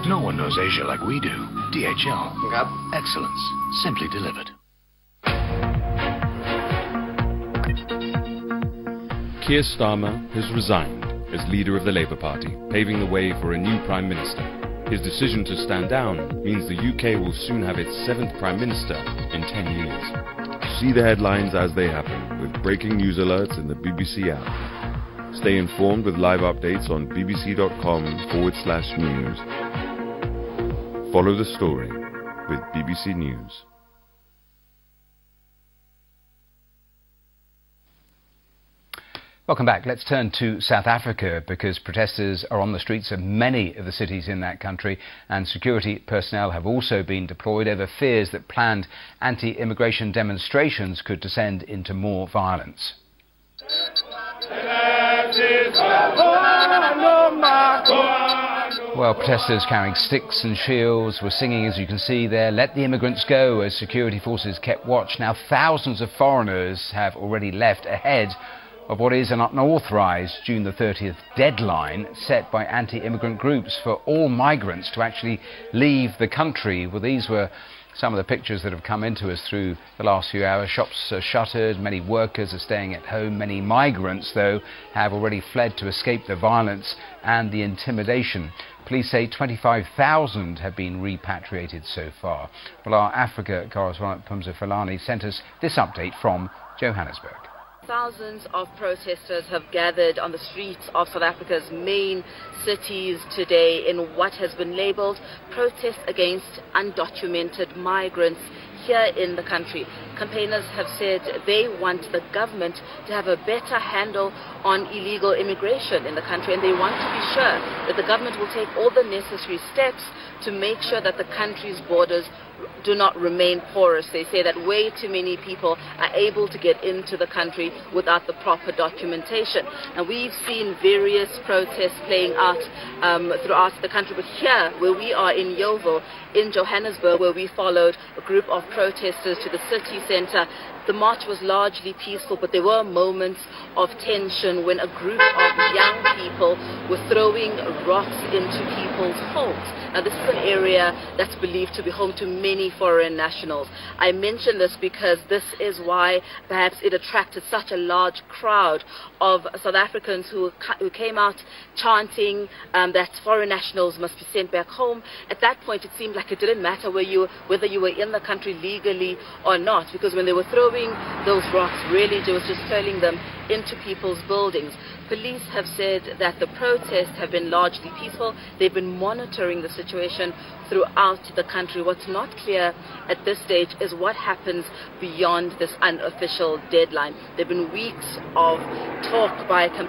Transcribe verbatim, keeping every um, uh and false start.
No one knows Asia like we do. D H L. Yep. Excellence. Simply delivered. Keir Starmer has resigned as leader of the Labour Party, paving the way for a new Prime Minister. His decision to stand down means the U K will soon have its seventh Prime Minister in ten years. See the headlines as they happen, with breaking news alerts in the B B C app. Stay informed with live updates on bbc.com forward slash news. Follow the story with B B C News. Welcome back. Let's turn to South Africa, because protesters are on the streets of many of the cities in that country, and security personnel have also been deployed over fears that planned anti-immigration demonstrations could descend into more violence. Well, protesters carrying sticks and shields were singing, as you can see there, "Let the immigrants go," as security forces kept watch. Now, thousands of foreigners have already left ahead of what is an unauthorised June the thirtieth deadline set by anti-immigrant groups for all migrants to actually leave the country. Well, these were some of the pictures that have come into us through the last few hours. Shops are shuttered, many workers are staying at home. Many migrants, though, have already fled to escape the violence and the intimidation. Police say twenty-five thousand have been repatriated so far. Well, our Africa correspondent Pumza Fulani sent us this update from Johannesburg. Thousands of protesters have gathered on the streets of South Africa's main cities today in what has been labelled protests against undocumented migrants here in the country. Campaigners have said they want the government to have a better handle on illegal immigration in the country, and they want to be sure that the government will take all the necessary steps to make sure that the country's borders do not remain porous. They say that way too many people are able to get into the country without the proper documentation. And we've seen various protests playing out um, throughout the country, but here, where we are in Yeoville, in Johannesburg, where we followed a group of protesters to the city centre, the march was largely peaceful, but there were moments of tension when a group of young people were throwing rocks into people's homes. Now, this is an area that's believed to be home to many foreign nationals. I mention this because this is why perhaps it attracted such a large crowd of South Africans who, who came out chanting um, that foreign nationals must be sent back home. At that point, it seemed like it didn't matter where you, whether you were in the country legally or not, because when they were throwing those rocks, really it was just hurling them into people's buildings. Police have said that the protests have been largely peaceful. They've been monitoring the situation throughout the country. What's not clear at this stage is what happens beyond this unofficial deadline. There have been weeks of talk by